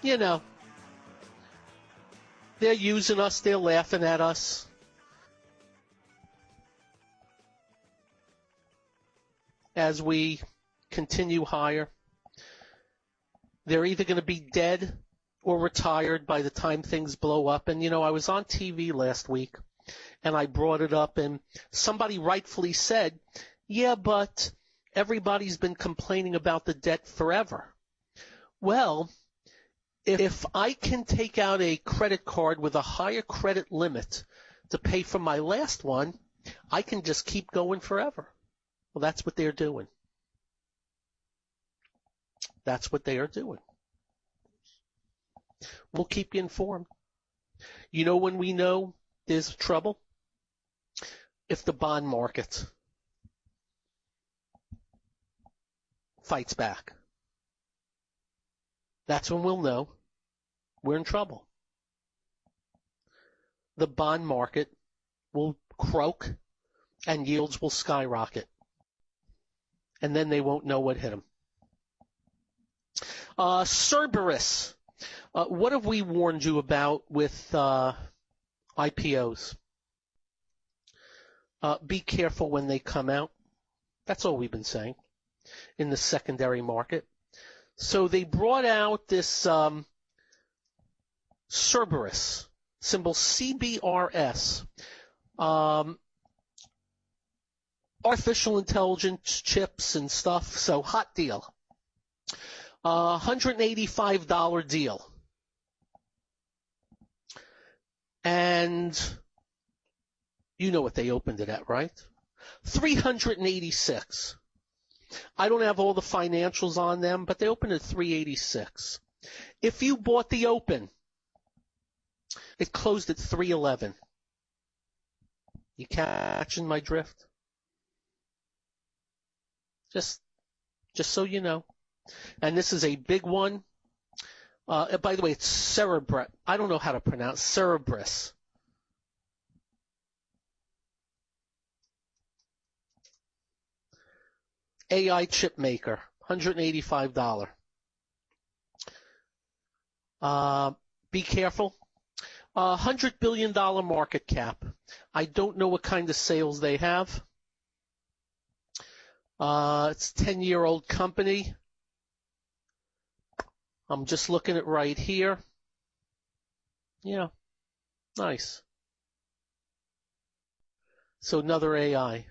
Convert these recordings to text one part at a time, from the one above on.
you know, they're using us, they're laughing at us. As we continue higher, they're either going to be dead or retired by the time things blow up. And, I was on TV last week, and I brought it up, and somebody rightfully said, yeah, but everybody's been complaining about the debt forever. Well, if I can take out a credit card with a higher credit limit to pay for my last one, I can just keep going forever. Well, that's what they're doing. That's what they are doing. We'll keep you informed. You know when we know there's trouble? If the bond market fights back. That's when we'll know we're in trouble. The bond market will croak and yields will skyrocket. And then they won't know what hit them. Cerberus. What have we warned you about with IPOs? Be careful when they come out. That's all we've been saying in the secondary market. So they brought out this Cerberus, symbol CBRS. Artificial intelligence chips and stuff, so hot deal. $185 deal. And you know what they opened it at, right? $386. I don't have all the financials on them, but they opened at $386. If you bought the open, it closed at $311. You catching my drift? Just so you know. And this is a big one. By the way, it's Cerberus. I don't know how to pronounce Cerberus. AI chip maker, $185. Be careful. $100 billion market cap. I don't know what kind of sales they have. It's a 10-year-old company. I'm just looking at right here. Yeah, nice. So another AI.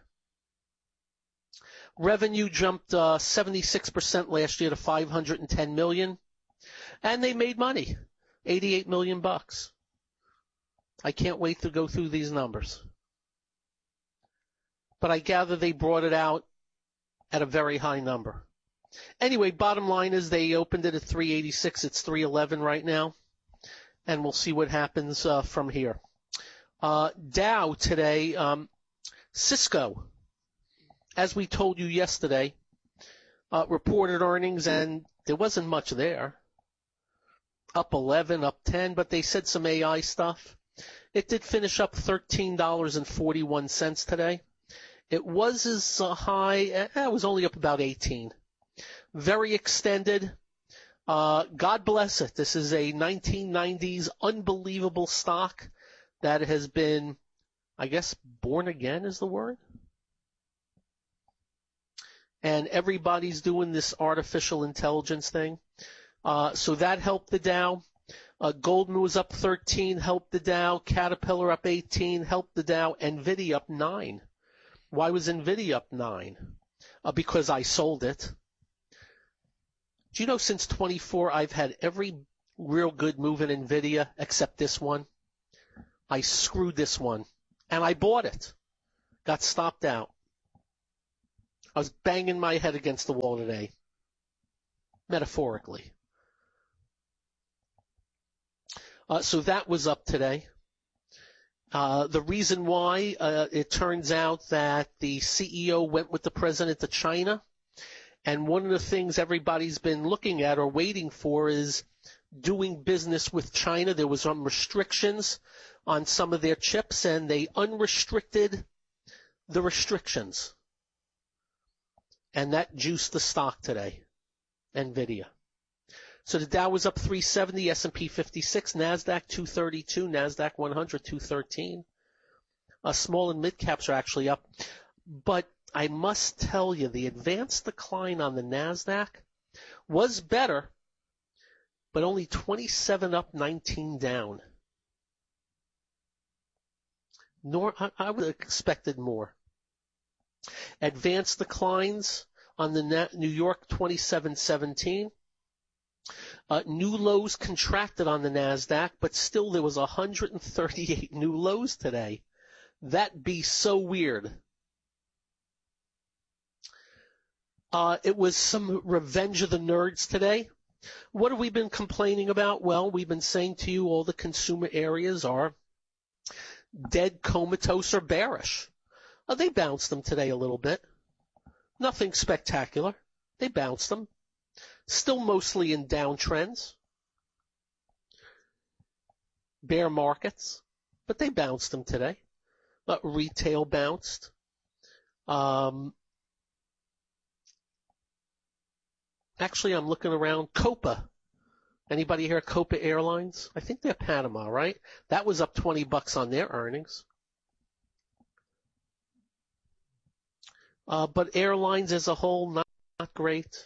Revenue jumped 76% last year to $510 million, and they made money, $88 million. I can't wait to go through these numbers. But I gather they brought it out at a very high number. Anyway, bottom line is they opened it at 386. It's 311 right now, and we'll see what happens from here. Dow today, Cisco, as we told you yesterday, reported earnings, and there wasn't much there. Up 11, up 10, but they said some AI stuff. It did finish up $13.41 today. It was as high, it was only up about 18. Very extended. God bless it. This is a 1990s unbelievable stock that has been, I guess, born again is the word. And everybody's doing this artificial intelligence thing. So that helped the Dow. Goldman was up 13, helped the Dow. Caterpillar up 18, helped the Dow. NVIDIA up 9. Why was NVIDIA up 9? Because I sold it. Do you know since 24 I've had every real good move in NVIDIA except this one? I screwed this one, and I bought it. Got stopped out. I was banging my head against the wall today, metaphorically. So that was up today. The reason why, it turns out that the CEO went with the president to China, and one of the things everybody's been looking at or waiting for is doing business with China. There was some restrictions on some of their chips, and they unrestricted the restrictions. And that juiced the stock today, NVIDIA. So the Dow was up 370, S&P 56, NASDAQ 232, NASDAQ 100 213. Small and mid caps are actually up. But I must tell you, the advanced decline on the NASDAQ was better, but only 27 up, 19 down. I would have expected more. Advanced declines on the New York 2717. New lows contracted on the NASDAQ, but still there was 138 new lows today. That'd be so weird. It was some revenge of the nerds today. What have we been complaining about? Well, we've been saying to you all the consumer areas are dead, comatose, or bearish. They bounced them today a little bit. Nothing spectacular. They bounced them. Still mostly in downtrends. Bear markets, but they bounced them today. Retail bounced. Actually, I'm looking around. Copa. Anybody hear of Copa Airlines? I think they're Panama, right? That was up $20 on their earnings. But airlines as a whole, not great.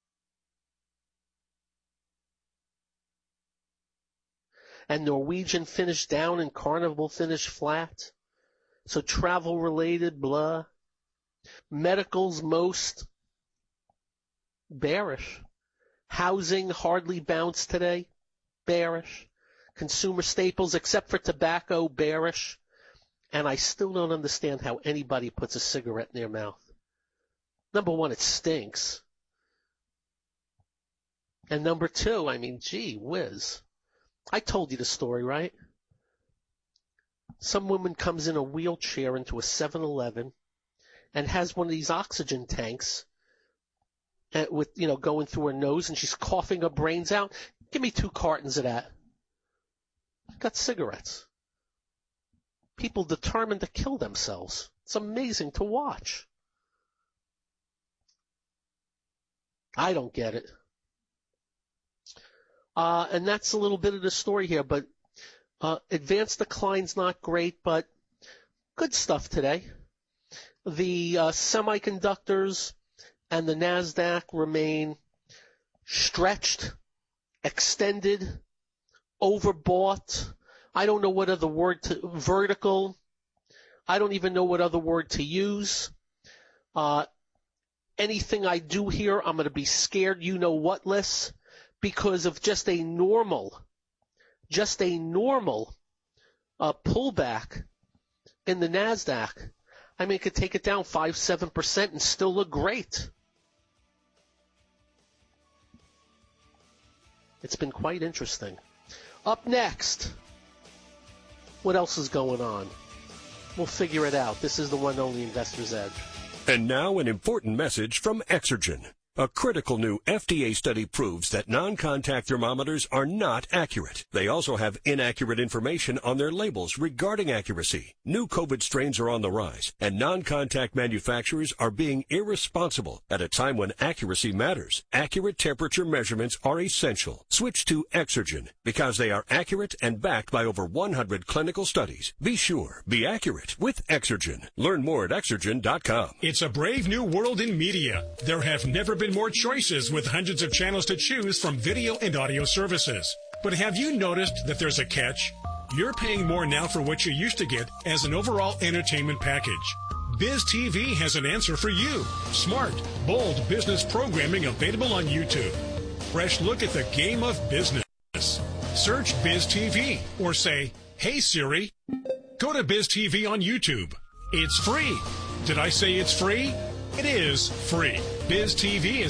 And Norwegian finished down and Carnival finished flat. So travel related, blah. Medicals, most bearish. Housing hardly bounced today, bearish. Consumer staples, except for tobacco, bearish. And I still don't understand how anybody puts a cigarette in their mouth. Number one, it stinks. And number two, I mean, gee whiz. I told you the story, right? Some woman comes in a wheelchair into a 7-Eleven and has one of these oxygen tanks with, going through her nose, and she's coughing her brains out. Give me 2 cartons of that. Got cigarettes. People determined to kill themselves. It's amazing to watch. I don't get it. And that's a little bit of the story here, but advanced decline's not great, but good stuff today. The semiconductors and the NASDAQ remain stretched, extended, overbought. I don't know what other word vertical. I don't even know what other word to use. Anything I do here, I'm going to be scared you-know-what-less because of just a normal pullback in the NASDAQ. I mean, it could take it down 5-7% and still look great. It's been quite interesting. Up next, what else is going on? We'll figure it out. This is the one only Investor's Edge. And now an important message from Exergen. A critical new FDA study proves that non-contact thermometers are not accurate. They also have inaccurate information on their labels regarding accuracy. New COVID strains are on the rise, and non-contact manufacturers are being irresponsible at a time when accuracy matters. Accurate temperature measurements are essential. Switch to Exergen because they are accurate and backed by over 100 clinical studies. Be sure, be accurate with Exergen. Learn more at Exergen.com. It's a brave new world in media. There have never been more choices with hundreds of channels to choose from video and audio services. But have you noticed that there's a catch? You're paying more now for what you used to get as an overall entertainment package. Biz TV has an answer for you. Smart, bold business programming available on YouTube. Fresh look at the game of business. Search Biz TV or say, "Hey Siri." Go to Biz TV on YouTube. It's free. Did I say it's free? It is free. Biz TV is